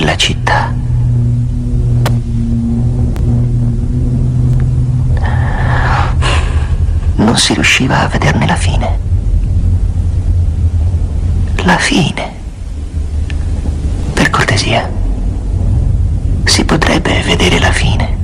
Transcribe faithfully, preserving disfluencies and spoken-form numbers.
quella città. Non si riusciva a vederne la fine. La fine. Per cortesia, si potrebbe vedere la fine.